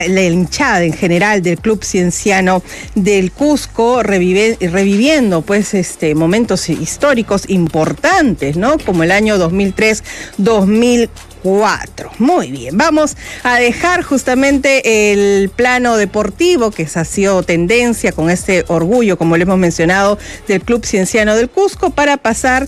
la hinchada en general del Club Cienciano del Cusco, reviviendo pues momentos históricos importantes, ¿no? Como el año 2003-2004. Muy bien, vamos a dejar justamente el plano deportivo, que ha sido tendencia con este orgullo, como le hemos mencionado, del Club Cienciano del Cusco, para pasar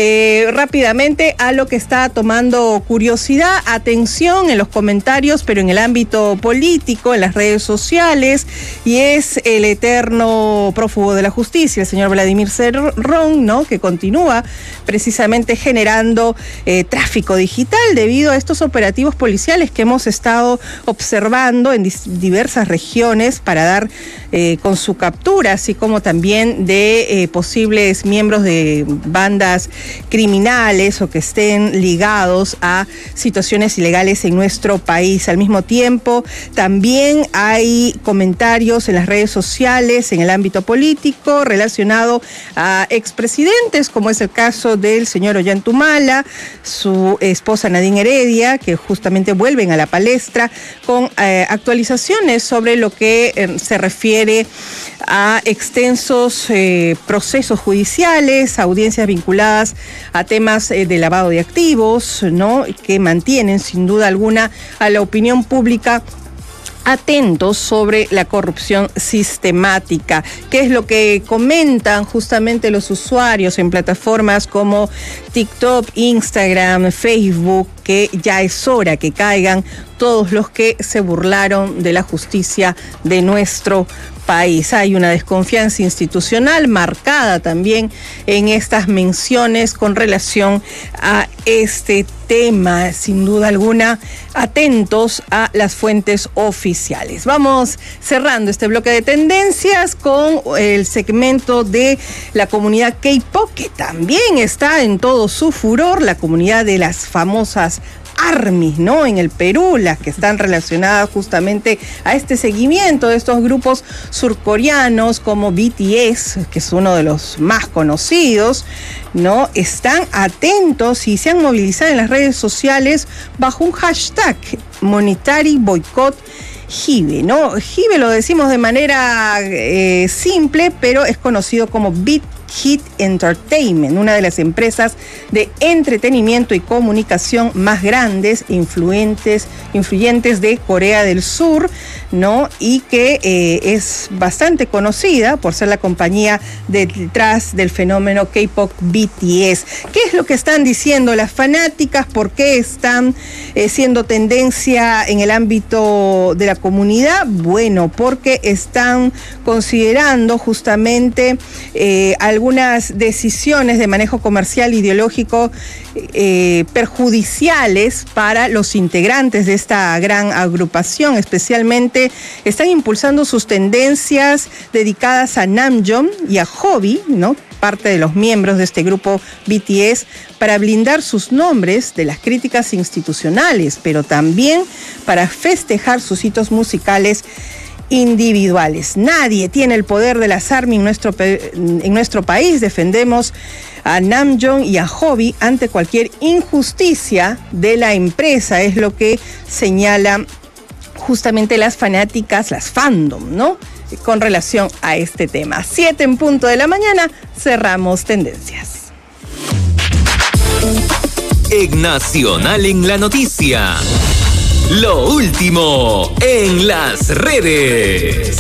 rápidamente a lo que está tomando curiosidad, atención en los comentarios, pero en el ámbito político, en las redes sociales, y es el eterno prófugo de la justicia, el señor Vladimir Cerrón, ¿no? Que continúa precisamente generando tráfico digital debido a estos operativos policiales que hemos estado observando en diversas regiones para dar con su captura, así como también de posibles miembros de bandas criminales o que estén ligados a situaciones ilegales en nuestro país. Al mismo tiempo, también hay comentarios en las redes sociales, en el ámbito político, relacionado a expresidentes, como es el caso del señor Ollantumala, su esposa Nadine Heredia, que justamente vuelven a la palestra con actualizaciones sobre lo que se refiere a extensos procesos judiciales, audiencias vinculadas a temas de lavado de activos, ¿no? Que mantienen sin duda alguna a la opinión pública atentos sobre la corrupción sistemática. ¿Qué es lo que comentan justamente los usuarios en plataformas como TikTok, Instagram, Facebook? Que ya es hora que caigan todos los que se burlaron de la justicia de nuestro país. Hay una desconfianza institucional marcada también en estas menciones con relación a este tema. Sin duda alguna, atentos a las fuentes oficiales. Vamos cerrando este bloque de tendencias con el segmento de la comunidad K-pop, que también está en todo su furor, la comunidad de las famosas ARMYs, ¿no? En el Perú, las que están relacionadas justamente a este seguimiento de estos grupos surcoreanos como BTS, que es uno de los más conocidos, ¿no? Están atentos y se han movilizado en las redes sociales bajo un hashtag Monetary Boycott Hibe, ¿no? Hibe lo decimos de manera simple, pero es conocido como Big Hit Entertainment, una de las empresas de entretenimiento y comunicación más grandes, influyentes de Corea del Sur, ¿no? Y que es bastante conocida por ser la compañía detrás del fenómeno K-pop BTS. ¿Qué es lo que están diciendo las fanáticas? ¿Por qué están siendo tendencia en el ámbito de la comunidad? Bueno, porque están considerando justamente algunas decisiones de manejo comercial ideológico perjudiciales para los integrantes de esta gran agrupación. Especialmente están impulsando sus tendencias dedicadas a Namjoon y a Hobi, ¿no? Parte de los miembros de este grupo BTS, para blindar sus nombres de las críticas institucionales, pero también para festejar sus hitos musicales individuales. Nadie tiene el poder de las ARMY en nuestro país. Defendemos a Namjoon y a Hobi ante cualquier injusticia de la empresa, es lo que señalan justamente las fanáticas, las fandom, ¿no? Con relación a este tema. 7 en punto de la mañana, cerramos tendencias. En Nacional en la Noticia, lo último en las redes.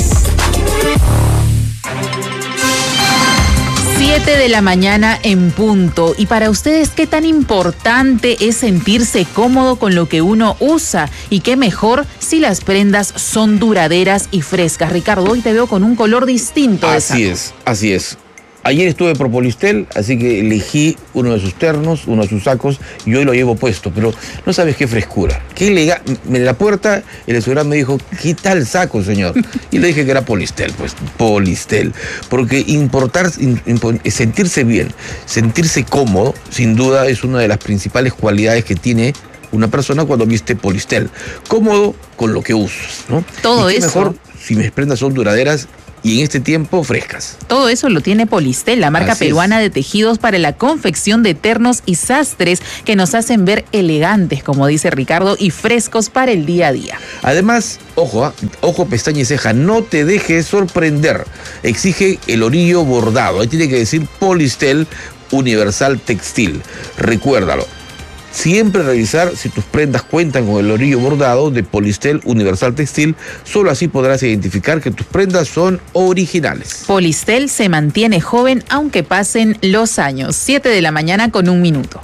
7 de la mañana en punto. Y para ustedes, ¿qué tan importante es sentirse cómodo con lo que uno usa? Y qué mejor si las prendas son duraderas y frescas. Ricardo, hoy te veo con un color distinto. Así es. Ayer estuve por Polistel, así que elegí uno de sus ternos, uno de sus sacos, y hoy lo llevo puesto, pero no sabes qué frescura. Qué elegante. En la puerta, el seguridad me dijo, ¿qué tal saco, señor? Y le dije que era Polistel, pues, Polistel. Porque sentirse bien, sentirse cómodo, sin duda es una de las principales cualidades que tiene una persona cuando viste Polistel. Cómodo con lo que usas, ¿no? Todo y qué eso. mejor si mis prendas son duraderas y en este tiempo frescas. Todo eso lo tiene Polistel, la marca Así peruana de tejidos para la confección de ternos y sastres que nos hacen ver elegantes, como dice Ricardo, y frescos para el día a día. Además, ojo, pestaña y ceja, no te dejes sorprender. Exige el orillo bordado. Ahí tiene que decir Polistel Universal Textil. Recuérdalo. Siempre revisar si tus prendas cuentan con el orillo bordado de Polistel Universal Textil. Solo así podrás identificar que tus prendas son originales. Polistel se mantiene joven aunque pasen los años. 7 de la mañana con 1 minuto.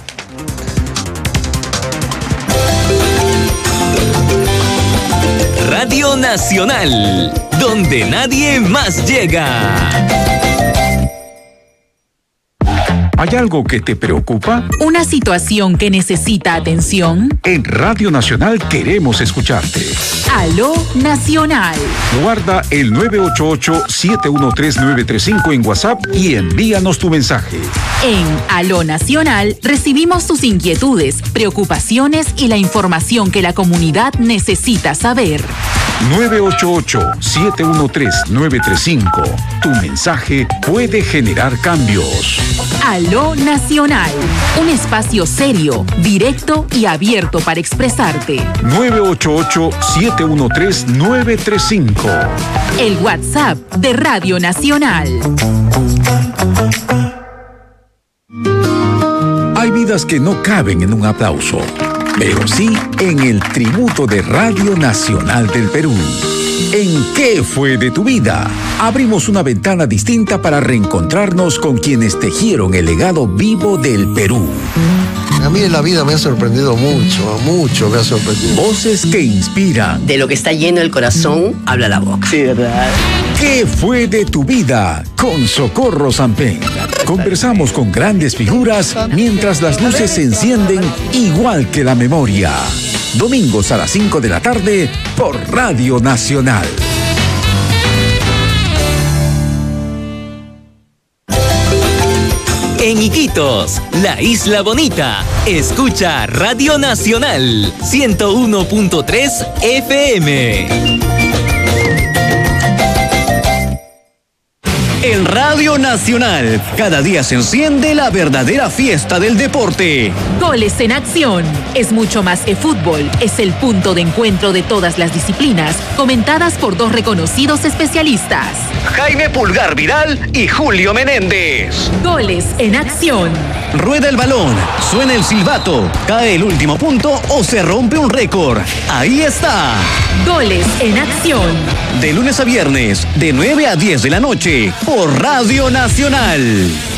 Radio Nacional, donde nadie más llega. ¿Hay algo que te preocupa? ¿Una situación que necesita atención? En Radio Nacional queremos escucharte. Aló Nacional. Guarda el 988-713-935 en WhatsApp y envíanos tu mensaje. En Aló Nacional recibimos tus inquietudes, preocupaciones y la información que la comunidad necesita saber. 988-713-935. Tu mensaje puede generar cambios. Aló Nacional, un espacio serio, directo y abierto para expresarte. 988-713-935. El WhatsApp de Radio Nacional. Hay vidas que no caben en un aplauso, pero sí en el tributo de Radio Nacional del Perú. ¿En qué fue de tu vida? Abrimos una ventana distinta para reencontrarnos con quienes tejieron el legado vivo del Perú. A mí en la vida me ha sorprendido mucho me ha sorprendido. Voces que inspiran. De lo que está lleno el corazón, habla la boca. Sí, ¿verdad? ¿Qué fue de tu vida? Con Socorro Sampen. Conversamos con grandes figuras mientras las luces se encienden igual que la memoria. Domingos a las 5 de la tarde por Radio Nacional. En Iquitos, la Isla Bonita, escucha Radio Nacional 101.3 FM. En Radio Nacional, cada día se enciende la verdadera fiesta del deporte. Goles en acción. Es mucho más que fútbol. Es el punto de encuentro de todas las disciplinas, comentadas por dos reconocidos especialistas. Jaime Pulgar Vidal y Julio Menéndez. Goles en acción. Rueda el balón, suena el silbato, cae el último punto o se rompe un récord. Ahí está. Goles en acción. De lunes a viernes, de 9 a 10 de la noche, por Radio Nacional.